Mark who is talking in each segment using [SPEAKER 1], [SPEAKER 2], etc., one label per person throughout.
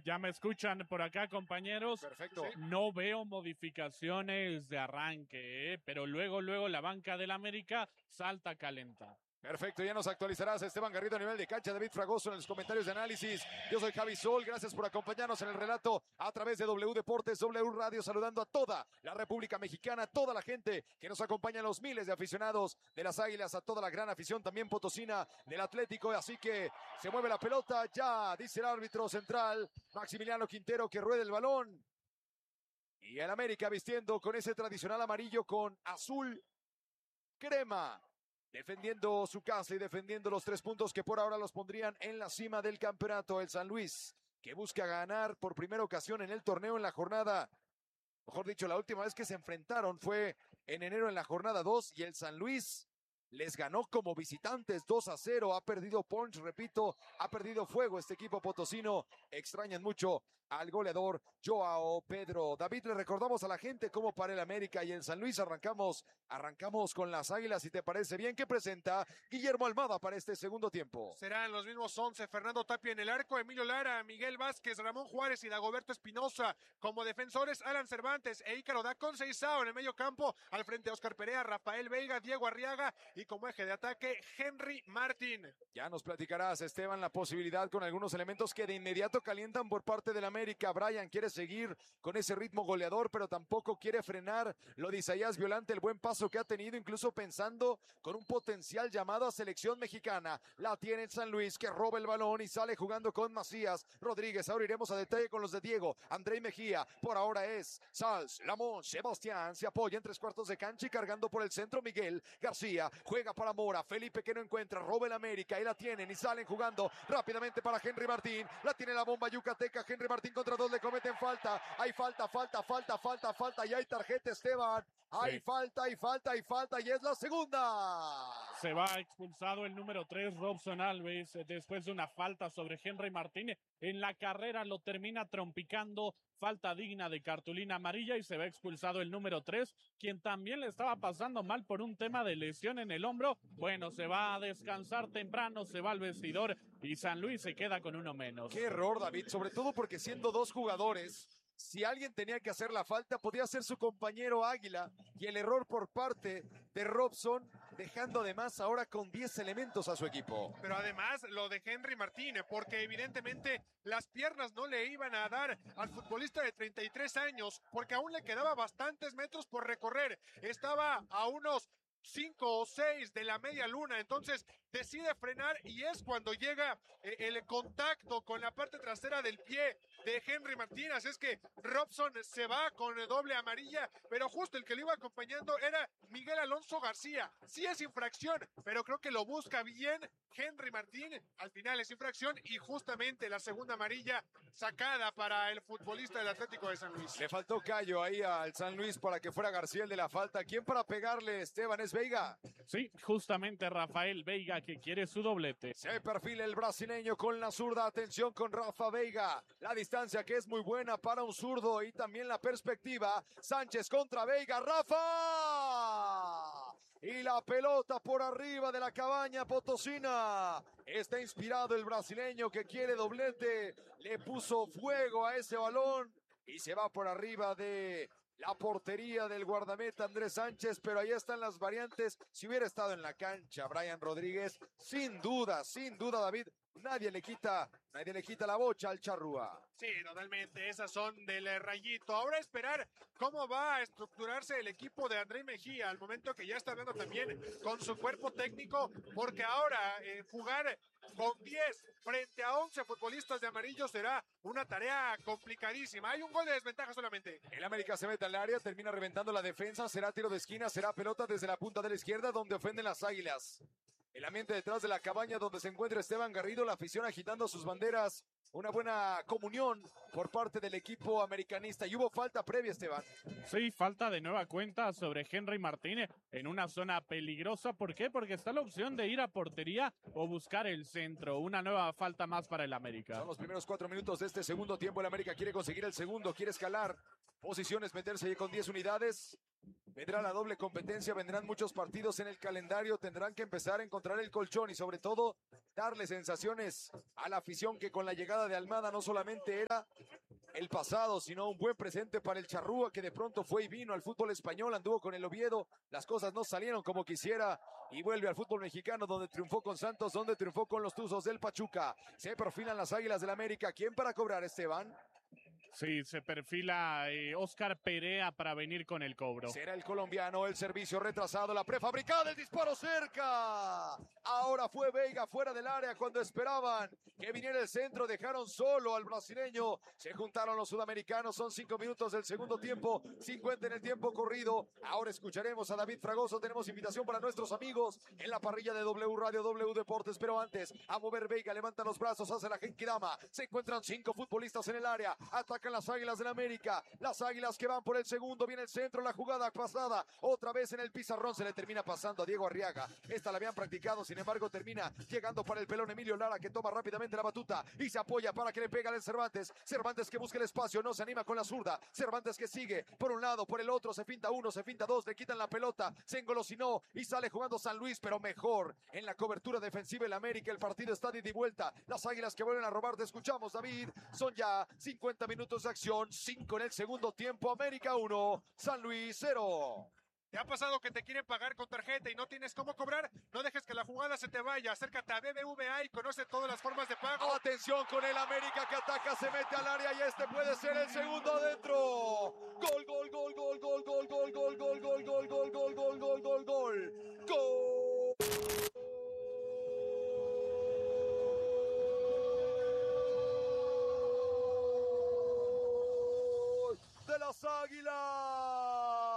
[SPEAKER 1] Ya me escuchan por acá, compañeros.
[SPEAKER 2] Perfecto.
[SPEAKER 1] No veo modificaciones de arranque, pero luego la banca del América salta a calentar.
[SPEAKER 2] Perfecto, ya nos actualizarás, Esteban Garrido, a nivel de cancha, David Fragoso en los comentarios de análisis. Yo soy Javi Sol, gracias por acompañarnos en el relato a través de W Deportes, W Radio, saludando a toda la República Mexicana, a toda la gente que nos acompaña, a los miles de aficionados de las Águilas, a toda la gran afición también potosina del Atlético. Así que se mueve la pelota, ya dice el árbitro central, Maximiliano Quintero, que ruede el balón. Y el América vistiendo con ese tradicional amarillo con azul crema, defendiendo su casa y defendiendo los 3 puntos que por ahora los pondrían en la cima del campeonato. El San Luis, que busca ganar por primera ocasión en el torneo en la jornada, mejor dicho, la última vez que se enfrentaron fue en enero en la jornada 2 y el San Luis les ganó como visitantes 2-0, ha perdido punch, repito, ha perdido fuego este equipo potosino. Extrañan mucho al goleador Joao Pedro. David, le recordamos a la gente cómo para el América y el San Luis. Arrancamos con las Águilas, si te parece bien, que presenta Guillermo Almada para este segundo tiempo.
[SPEAKER 3] Serán los mismos 11, Fernando Tapia en el arco, Emilio Lara, Miguel Vázquez, Ramón Juárez y Dagoberto Espinosa. Como defensores, Alan Cervantes e Ícaro da Conceizao. En el medio campo, al frente Oscar Perea, Rafael Veiga, Diego Arriaga y como eje de ataque, Henry Martín.
[SPEAKER 2] Ya nos platicarás, Esteban, la posibilidad con algunos elementos que de inmediato calientan por parte del América. Brian quiere seguir con ese ritmo goleador, pero tampoco quiere frenar lo de Isaías Violante, el buen paso que ha tenido, incluso pensando con un potencial llamado a selección mexicana. La tiene el San Luis, que roba el balón y sale jugando con Macías Rodríguez. Ahora iremos a detalle con los de Diego, André Mejía. Por ahora es Sals, Lamón, Sebastián, se apoya en 3/4 de cancha y cargando por el centro Miguel García. Juega para Mora, Felipe que no encuentra, roba el América y la tienen y salen jugando rápidamente para Henry Martín. La tiene la bomba yucateca, Henry Martín contra 2, le cometen falta. Hay falta y hay tarjeta, Esteban. Hay falta y es la segunda.
[SPEAKER 1] Se va expulsado el número 3, Robson Alves, después de una falta sobre Henry Martínez. En la carrera lo termina trompicando, falta digna de cartulina amarilla y se va expulsado el número 3, quien también le estaba pasando mal por un tema de lesión en el hombro. Bueno, se va a descansar temprano, se va al vestidor y San Luis se queda con uno menos.
[SPEAKER 2] Qué error, David, sobre todo porque siendo 2 jugadores, si alguien tenía que hacer la falta, podía ser su compañero Águila, y el error por parte de Robson, dejando además ahora con 10 elementos a su equipo.
[SPEAKER 3] Pero además lo de Henry Martín, porque evidentemente las piernas no le iban a dar al futbolista de 33 años, porque aún le quedaba bastantes metros por recorrer. Estaba a unos 5 o 6 de la media luna, entonces decide frenar y es cuando llega el contacto con la parte trasera del pie de Henry Martínez. Es que Robson se va con doble amarilla, pero justo el que lo iba acompañando era Miguel Alonso García. Sí es infracción, pero creo que lo busca bien Henry Martín. Al final es infracción y justamente la segunda amarilla sacada para el futbolista del Atlético de San Luis.
[SPEAKER 2] Le faltó callo ahí al San Luis para que fuera García el de la falta. ¿Quién para pegarle, Esteban? ¿Es Veiga?
[SPEAKER 1] Sí, justamente Rafael Veiga, que quiere su doblete.
[SPEAKER 2] Se perfila el brasileño con la zurda. Atención con Rafa Veiga. La distancia que es muy buena para un zurdo y también la perspectiva. Sánchez contra Veiga. ¡Rafa! Y la pelota por arriba de la cabaña potosina. Está inspirado el brasileño que quiere doblete. Le puso fuego a ese balón y se va por arriba de la portería del guardameta Andrés Sánchez, pero ahí están las variantes. Si hubiera estado en la cancha Brian Rodríguez, sin duda, David, nadie le quita la bocha al charrúa.
[SPEAKER 3] Sí, totalmente, esas son del Rayito. Ahora esperar cómo va a estructurarse el equipo de André Mejía, al momento que ya está hablando también con su cuerpo técnico, porque ahora jugar con 10 frente a 11 futbolistas de amarillo será una tarea complicadísima. Hay un gol de desventaja solamente.
[SPEAKER 2] El América se mete al área, termina reventando la defensa, será tiro de esquina, será pelota desde la punta de la izquierda donde ofenden las Águilas. El ambiente detrás de la cabaña donde se encuentra Esteban Garrido, la afición agitando sus banderas. Una buena comunión por parte del equipo americanista. Y hubo falta previa, Esteban.
[SPEAKER 1] Sí, falta de nueva cuenta sobre Henry Martínez en una zona peligrosa. ¿Por qué? Porque está la opción de ir a portería o buscar el centro. Una nueva falta más para el América.
[SPEAKER 2] Son los primeros 4 minutos de este segundo tiempo. El América quiere conseguir el segundo, quiere escalar posiciones, meterse con 10 unidades. Vendrá la doble competencia, vendrán muchos partidos en el calendario, tendrán que empezar a encontrar el colchón y sobre todo darle sensaciones a la afición que con la llegada de Almada no solamente era el pasado, sino un buen presente para el Charrúa, que de pronto fue y vino al fútbol español, anduvo con el Oviedo, las cosas no salieron como quisiera y vuelve al fútbol mexicano, donde triunfó con Santos, donde triunfó con los Tuzos del Pachuca. Se perfilan las Águilas del América. ¿Quién para cobrar, Esteban?
[SPEAKER 1] Sí, se perfila Oscar Perea para venir con el cobro.
[SPEAKER 2] Será el colombiano, el servicio retrasado, la prefabricada, el disparo cerca. Ahora fue Veiga fuera del área cuando esperaban que viniera el centro, dejaron solo al brasileño. Se juntaron los sudamericanos, son 5 minutos del segundo tiempo, 50 en el tiempo corrido. Ahora escucharemos a David Fragoso, tenemos invitación para nuestros amigos en la parrilla de W Radio, W Deportes, pero antes, a mover Veiga, levanta los brazos, hace la genkidama. Se encuentran 5 futbolistas en el área, atacan las Águilas del América, las Águilas que van por el segundo, viene el centro, la jugada pasada, otra vez en el pizarrón, se le termina pasando a Diego Arriaga. Esta la habían practicado, sin embargo termina llegando para el pelón Emilio Lara, que toma rápidamente la batuta y se apoya para que le pega al Cervantes. Cervantes que busca el espacio, no se anima con la zurda. Cervantes que sigue por un lado, por el otro, se finta uno, se finta dos, le quitan la pelota, se engolosinó y sale jugando San Luis, pero mejor en la cobertura defensiva el América. El partido está de ida y vuelta, las Águilas que vuelven a robar. Te escuchamos, David. Son ya 50 minutos de acción, 5 en el segundo tiempo. América 1, San Luis 0.
[SPEAKER 3] ¿Te ha pasado que te quieren pagar con tarjeta y no tienes cómo cobrar? No dejes que la jugada se te vaya. Acércate a BBVA y conoce todas las formas de pago.
[SPEAKER 2] Atención con el América que ataca, se mete al área y este puede ser el segundo adentro. Gol, gol, gol, gol, gol, gol, gol, gol, gol, gol, gol, gol, gol, gol, gol, gol, gol. Gol de las Águilas.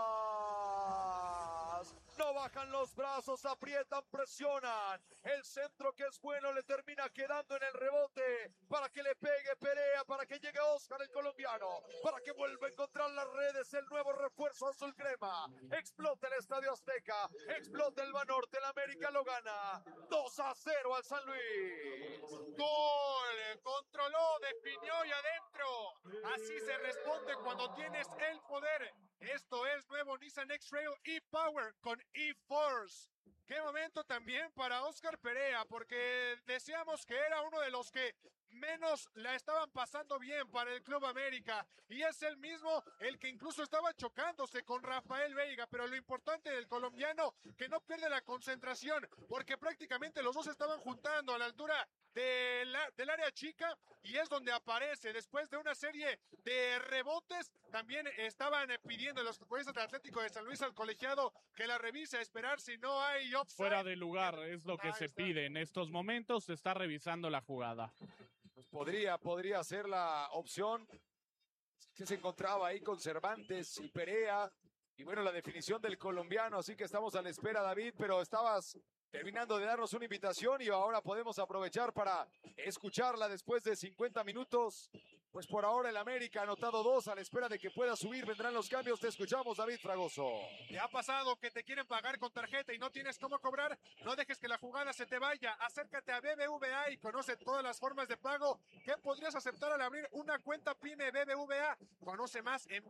[SPEAKER 2] No bajan los brazos, aprietan, presionan. El centro que es bueno le termina quedando en el rebote para que le pegue Perea, para que llegue Oscar el colombiano, para que vuelva a encontrar las redes el nuevo refuerzo azul crema. Explota el Estadio Azteca, explota el Banorte, el América lo gana 2-0 al San Luis.
[SPEAKER 3] Gol, controló, definió y adentro. Así se responde cuando tienes el poder. Esto es nuevo Nissan X-Trail e-Power con e-Force. Qué momento también para Oscar Perea, porque decíamos que era uno de los que menos la estaban pasando bien para el Club América, y es el mismo el que incluso estaba chocándose con Rafael Veiga, pero lo importante del colombiano, que no pierde la concentración, porque prácticamente los dos estaban juntando a la altura del área chica, y es donde aparece después de una serie de rebotes. También estaban pidiendo los futbolistas del Atlético de San Luis al colegiado que la revise, a esperar si no hay offside.
[SPEAKER 1] Fuera de lugar es lo que se pide en estos momentos, se está revisando la jugada.
[SPEAKER 2] Pues podría ser la opción que se encontraba ahí con Cervantes y Perea, y bueno, la definición del colombiano, así que estamos a la espera, David, pero estabas terminando de darnos una invitación y ahora podemos aprovechar para escucharla después de 50 minutos. Pues por ahora el América ha anotado 2, a la espera de que pueda subir, vendrán los cambios. Te escuchamos, David Fragoso.
[SPEAKER 3] ¿Te ha pasado que te quieren pagar con tarjeta y no tienes cómo cobrar? No dejes que la jugada se te vaya. Acércate a BBVA y conoce todas las formas de pago que podrías aceptar al abrir una cuenta PYME BBVA. Conoce más en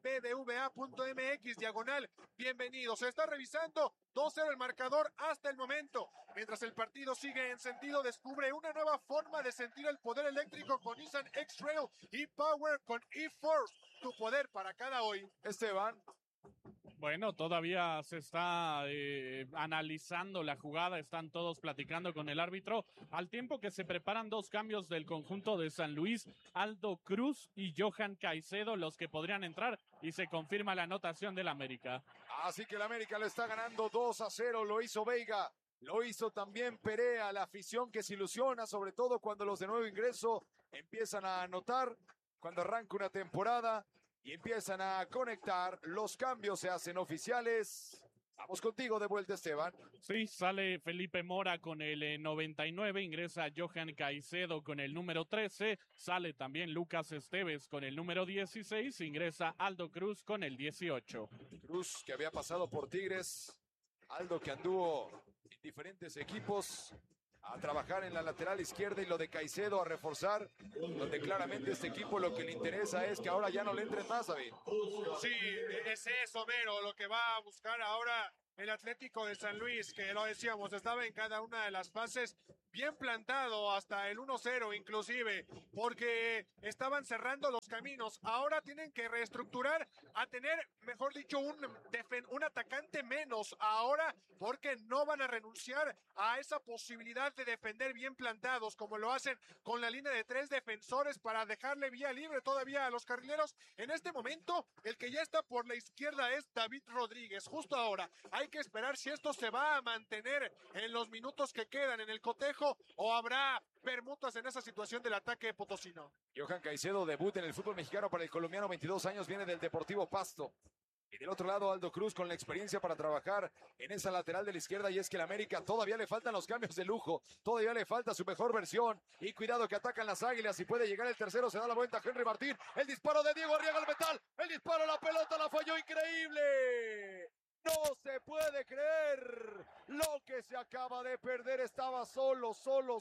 [SPEAKER 3] bbva.mx/. Bienvenido. Se está revisando 2-0 el marcador hasta el momento. Mientras el partido sigue encendido, descubre una nueva forma de sentir el poder eléctrico con Nissan X-Trail e-Power con e-Force. Tu poder para cada hoy.
[SPEAKER 2] Esteban.
[SPEAKER 1] Bueno, todavía se está analizando la jugada, están todos platicando con el árbitro, al tiempo que se preparan 2 cambios del conjunto de San Luis, Aldo Cruz y Johan Caicedo, los que podrían entrar, y se confirma la anotación del América.
[SPEAKER 2] Así que el América lo está ganando 2-0, lo hizo Veiga, lo hizo también Perea, la afición que se ilusiona, sobre todo cuando los de nuevo ingreso empiezan a anotar, cuando arranca una temporada y empiezan a conectar, los cambios se hacen oficiales. Vamos contigo de vuelta, Esteban.
[SPEAKER 1] Sí, sale Felipe Mora con el 99, ingresa Johan Caicedo con el número 13, sale también Lucas Esteves con el número 16, ingresa Aldo Cruz con el 18.
[SPEAKER 2] Cruz, que había pasado por Tigres, Aldo, que anduvo en diferentes equipos, a trabajar en la lateral izquierda, y lo de Caicedo a reforzar, donde claramente este equipo lo que le interesa es que ahora ya no le entren más, David.
[SPEAKER 3] Sí, es eso, Mero, lo que va a buscar ahora el Atlético de San Luis, que lo decíamos, estaba en cada una de las fases bien plantado hasta el 1-0 inclusive, porque estaban cerrando los caminos. Ahora tienen que reestructurar a tener, mejor dicho, un atacante menos ahora, porque no van a renunciar a esa posibilidad de defender bien plantados, como lo hacen con la línea de 3 defensores para dejarle vía libre todavía a los carrileros. En este momento, el que ya está por la izquierda es David Rodríguez. Justo ahora, hay que esperar si esto se va a mantener en los minutos que quedan en el cotejo o habrá permutas en esa situación del ataque potosino.
[SPEAKER 2] Johan Caicedo, debut en el fútbol mexicano para el colombiano, 22 años, viene del Deportivo Pasto. Y del otro lado, Aldo Cruz con la experiencia para trabajar en esa lateral de la izquierda. Y es que el América todavía le faltan los cambios de lujo. Todavía le falta su mejor versión. Y cuidado que atacan las Águilas. Y puede llegar el tercero. Se da la vuelta Henry Martín. El disparo de Diego Arriaga al metal. El disparo, la pelota la falló. Increíble. No se puede creer lo que se acaba de perder. Estaba solo.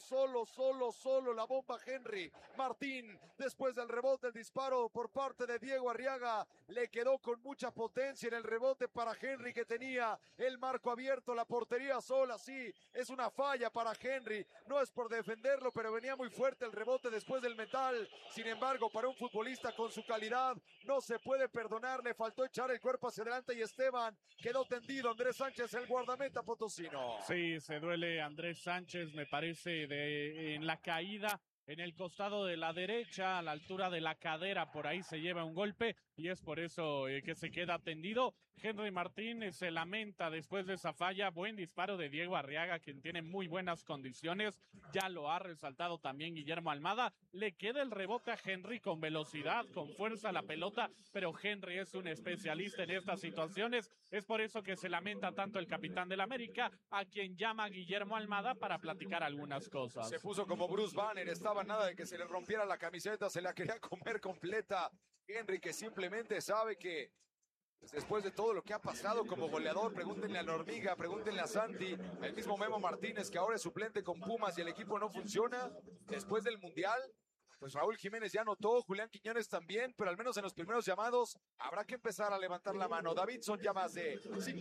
[SPEAKER 2] La bomba Henry Martín. Después del rebote, el disparo por parte de Diego Arriaga. Le quedó con mucha potencia en el rebote para Henry, que tenía el marco abierto, la portería sola. Sí, es una falla para Henry. No es por defenderlo, pero venía muy fuerte el rebote después del metal. Sin embargo, para un futbolista con su calidad, no se puede perdonar. Le faltó echar el cuerpo hacia adelante y Esteban quedó tendido. Andrés Sánchez, el guardameta potosino.
[SPEAKER 1] Sí, se duele Andrés Sánchez, me parece, en la caída en el costado de la derecha, a la altura de la cadera, por ahí se lleva un golpe y es por eso que se queda tendido. Henry Martín se lamenta después de esa falla. Buen disparo de Diego Arriaga, quien tiene muy buenas condiciones. Ya lo ha resaltado también Guillermo Almada. Le queda el rebote a Henry con velocidad, con fuerza la pelota, pero Henry es un especialista en estas situaciones. Es por eso que se lamenta tanto el capitán del América, a quien llama Guillermo Almada para platicar algunas cosas.
[SPEAKER 2] Se puso como Bruce Banner, estaba nada de que se le rompiera la camiseta, se la quería comer completa. Henry, que simplemente sabe que después de todo lo que ha pasado como goleador, pregúntenle a la Hormiga, pregúntenle a Santi, el mismo Memo Martínez, que ahora es suplente con Pumas y el equipo no funciona después del Mundial. Pues Raúl Jiménez ya anotó, Julián Quiñones también, pero al menos en los primeros llamados habrá que empezar a levantar la mano. Davidson ya más de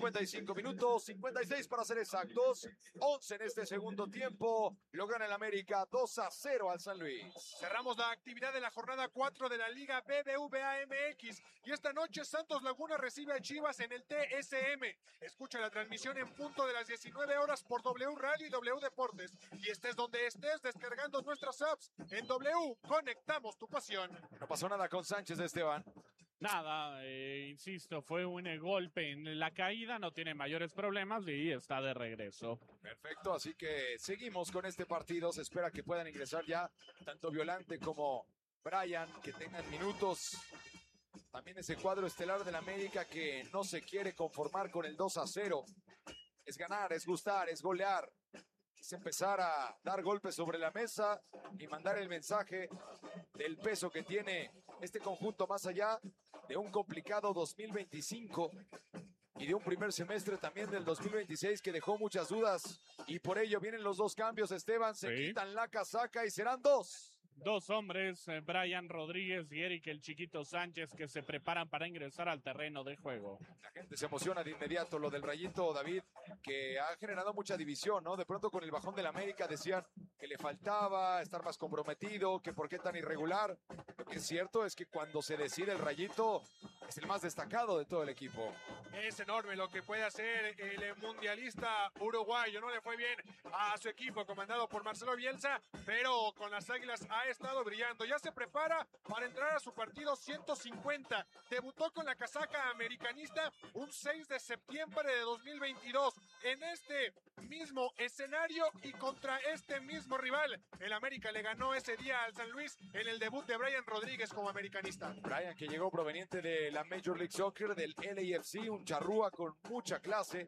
[SPEAKER 2] 55 minutos, 56 para ser exactos, 11 en este segundo tiempo, lo gana el América 2-0 al San Luis.
[SPEAKER 3] Cerramos la actividad de la jornada 4 de la Liga BBVA MX y esta noche Santos Laguna recibe a Chivas en el TSM. Escucha la transmisión en punto de las 19 horas por W Radio y W Deportes. Y estés donde estés descargando nuestras apps en W. Conectamos tu pasión.
[SPEAKER 2] No pasó nada con Sánchez, Esteban.
[SPEAKER 1] Nada, insisto, fue un golpe en la caída, no tiene mayores problemas y está de regreso.
[SPEAKER 2] Perfecto, así que seguimos con este partido. Se espera que puedan ingresar ya tanto Violante como Brian, que tengan minutos. También ese cuadro estelar del América que no se quiere conformar con el 2-0. Es ganar, es gustar, es golear. Es empezar a dar golpes sobre la mesa y mandar el mensaje del peso que tiene este conjunto más allá de un complicado 2025 y de un primer semestre también del 2026 que dejó muchas dudas. Y por ello vienen los dos cambios, Esteban, se quitan la casaca y serán dos.
[SPEAKER 1] Dos hombres, Brian Rodríguez y Eric el Chiquito Sánchez, que se preparan para ingresar al terreno de juego.
[SPEAKER 2] La gente se emociona de inmediato, lo del Rayito, David, que ha generado mucha división, ¿no? De pronto con el bajón del América decían que le faltaba estar más comprometido, que por qué tan irregular. Lo que es cierto es que cuando se decide el Rayito, es el más destacado de todo el equipo.
[SPEAKER 3] Es enorme lo que puede hacer el mundialista uruguayo. No le fue bien a su equipo comandado por Marcelo Bielsa, pero con las Águilas ha estado brillando. Ya se prepara para entrar a su partido 150. Debutó con la casaca americanista un 6 de septiembre de 2022 en este mismo escenario y contra este mismo rival. El América le ganó ese día al San Luis en el debut de Brian Rodríguez como americanista.
[SPEAKER 2] Brian, que llegó proveniente de la Major League Soccer, del LAFC, un charrúa con mucha clase.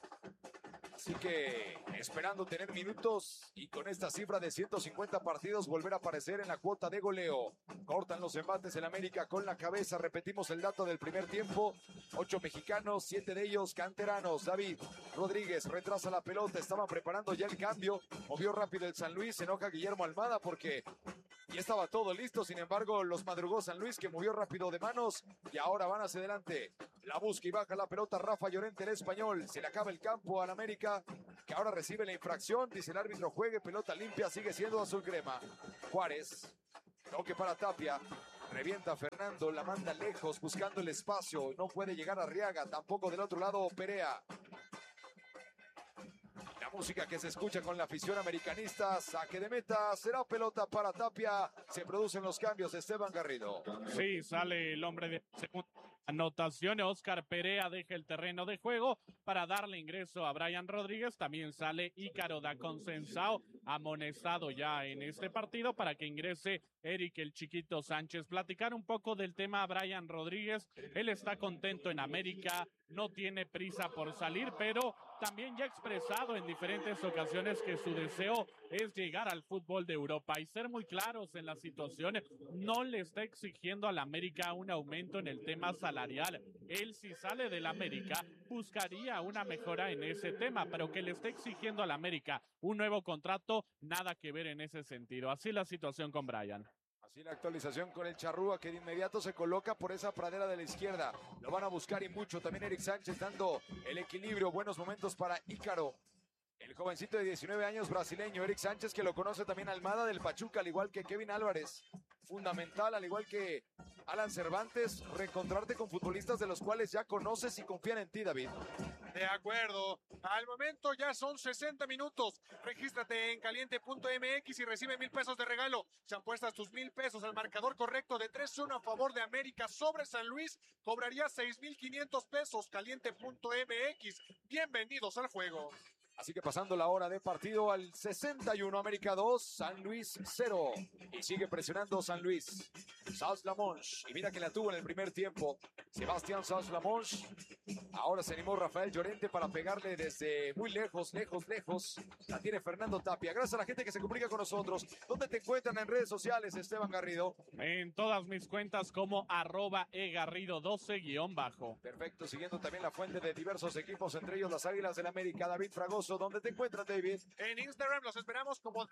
[SPEAKER 2] Así que esperando tener minutos y con esta cifra de 150 partidos volver a aparecer en la cuota de goleo. Cortan los embates en América con la cabeza. Repetimos el dato del primer tiempo. 8 mexicanos, 7 de ellos canteranos. David Rodríguez retrasa la pelota. Estaban preparando ya el cambio. Movió rápido el San Luis. Se enoja Guillermo Almada porque Y estaba todo listo, sin embargo, los madrugó San Luis, que movió rápido de manos y ahora van hacia adelante. La busca y baja la pelota Rafa Llorente, el español. Se le acaba el campo al América, que ahora recibe la infracción. Dice el árbitro, juegue, pelota limpia, sigue siendo azul crema. Juárez, toque para Tapia. Revienta Fernando, la manda lejos, buscando el espacio. No puede llegar a Arriaga, tampoco del otro lado Perea. La música que se escucha con la afición americanista, saque de meta, será pelota para Tapia. Se producen los cambios, Esteban Garrido.
[SPEAKER 1] Sí, sale el hombre de segunda anotación. Oscar Perea deja el terreno de juego para darle ingreso a Brian Rodríguez. También sale Ícaro da Consensao, amonestado ya en este partido, para que ingrese Eric el Chiquito Sánchez. Platicar un poco del tema a Brian Rodríguez. Él está contento en América, no tiene prisa por salir, pero también ya ha expresado en diferentes ocasiones que su deseo es llegar al fútbol de Europa y ser muy claros en las situaciones. No le está exigiendo al América un aumento en el tema salarial. Él, si sale del América, buscaría una mejora en ese tema, pero que le esté exigiendo al América un nuevo contrato, nada que ver en ese sentido. Así la situación con Brian.
[SPEAKER 2] Así la actualización con el Charrúa, que de inmediato se coloca por esa pradera de la izquierda. Lo van a buscar y mucho. También Eric Sánchez dando el equilibrio. Buenos momentos para Ícaro. El jovencito de 19 años brasileño, Eric Sánchez, que lo conoce también Almada del Pachuca, al igual que Kevin Álvarez. Fundamental, al igual que Alan Cervantes, reencontrarte con futbolistas de los cuales ya conoces y confían en ti, David.
[SPEAKER 3] De acuerdo. Al momento ya son 60 minutos. Regístrate en caliente.mx y recibe 1,000 pesos de regalo. Si apuestas tus 1,000 pesos al marcador correcto de 3-1 a favor de América sobre San Luis, cobrarías 6,500 pesos. Caliente.mx. Bienvenidos al juego.
[SPEAKER 2] Así que pasando la hora de partido al 61, América 2, San Luis 0. Y sigue presionando San Luis. Saus-Lamonche. Y mira que la tuvo en el primer tiempo. Sebastián Saus-Lamonche. Ahora se animó Rafael Llorente para pegarle desde muy lejos, lejos. La tiene Fernando Tapia. Gracias a la gente que se comunica con nosotros. ¿Dónde te encuentran en redes sociales, Esteban Garrido?
[SPEAKER 1] En todas mis cuentas como @egarrido12_.
[SPEAKER 2] Perfecto, siguiendo también la fuente de diversos equipos, entre ellos las Águilas del América. David Fragoso, ¿dónde te encuentras, David?
[SPEAKER 3] En Instagram los esperamos como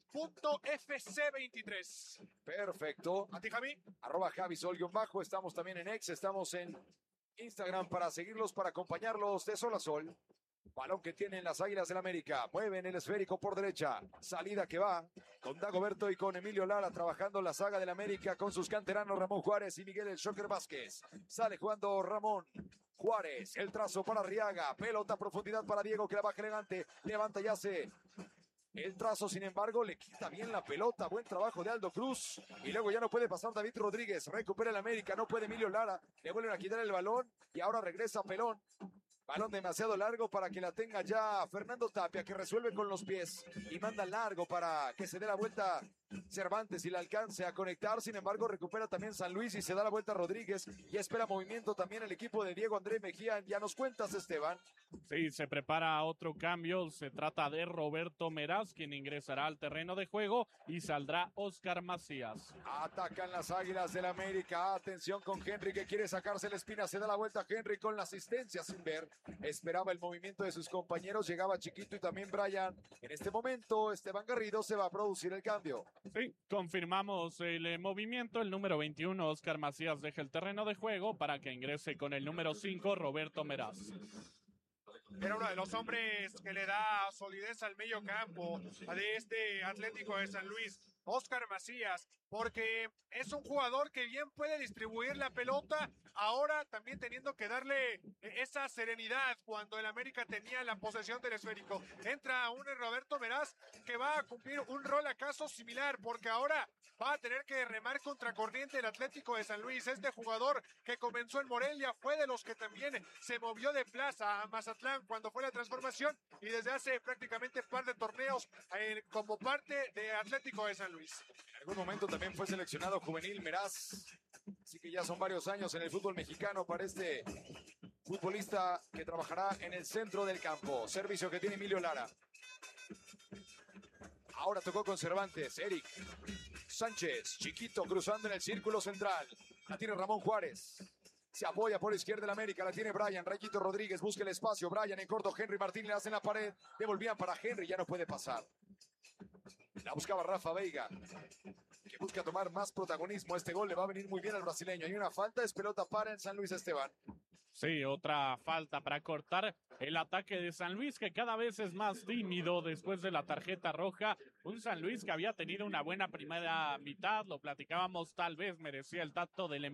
[SPEAKER 3] David.fc23.
[SPEAKER 2] Perfecto.
[SPEAKER 3] ¿A ti, Javi?
[SPEAKER 2] @JaviSol_. Estamos también en X, estamos en Instagram para seguirlos, para acompañarlos de sol a sol. Balón que tienen las Águilas del América. Mueven el esférico por derecha. Salida que va con Dagoberto y con Emilio Lara trabajando la saga del América con sus canteranos Ramón Juárez y Miguel El Shocker Vázquez. Sale jugando Ramón Juárez. El trazo para Arriaga. Pelota a profundidad para Diego, que la baja elegante. Levanta y hace el trazo, sin embargo, le quita bien la pelota. Buen trabajo de Aldo Cruz. Y luego ya no puede pasar David Rodríguez. Recupera el América. No puede Emilio Lara. Le vuelven a quitar el balón. Y ahora regresa Pelón. Balón demasiado largo para que la tenga ya Fernando Tapia, que resuelve con los pies y manda largo para que se dé la vuelta Cervantes y la alcance a conectar. Sin embargo, recupera también San Luis y se da la vuelta Rodríguez y espera movimiento también el equipo de Diego Andrés Mejía. Ya nos cuentas, Esteban.
[SPEAKER 1] Sí, se prepara otro cambio. Se trata de Roberto Meraz, quien ingresará al terreno de juego, y saldrá Oscar Macías.
[SPEAKER 2] Atacan las Águilas del América. Atención con Henry, que quiere sacarse la espina. Se da la vuelta Henry con la asistencia sin ver. Esperaba el movimiento de sus compañeros. Llegaba Chiquito y también Brian. En este momento, Esteban Garrido, se va a producir el cambio.
[SPEAKER 1] Sí, confirmamos el movimiento. El número 21, Oscar Macías, deja el terreno de juego para que ingrese con el número 5, Roberto Meraz.
[SPEAKER 3] Era uno de los hombres que le da solidez al medio campo de este Atlético de San Luis, Oscar Macías, porque es un jugador que bien puede distribuir la pelota, ahora también teniendo que darle esa serenidad cuando el América tenía la posesión del esférico. Entra un Roberto Meraz que va a cumplir un rol acaso similar, porque ahora va a tener que remar contracorriente el Atlético de San Luis. Este jugador que comenzó en Morelia fue de los que también se movió de Plaza a Mazatlán cuando fue la transformación, y desde hace prácticamente un par de torneos como parte de Atlético de San Luis.
[SPEAKER 2] En algún momento también fue seleccionado juvenil Meraz, así que ya son varios años en el fútbol mexicano para este futbolista que trabajará en el centro del campo. Servicio que tiene Emilio Lara. Ahora tocó con Cervantes, Eric Sánchez, Chiquito cruzando en el círculo central. La tiene Ramón Juárez. Se apoya por la izquierda del América, la tiene Brian, Rayito Rodríguez, busca el espacio, Brian en corto, Henry Martín le hace en la pared, devolvían para Henry, ya no puede pasar. La buscaba Rafa Veiga, que busca tomar más protagonismo. Este gol le va a venir muy bien al brasileño. Hay una falta, es pelota para el San Luis, Esteban.
[SPEAKER 1] Sí, otra falta para cortar el ataque de San Luis, que cada vez es más tímido después de la tarjeta roja. Un San Luis que había tenido una buena primera mitad, lo platicábamos, tal vez merecía el tacto del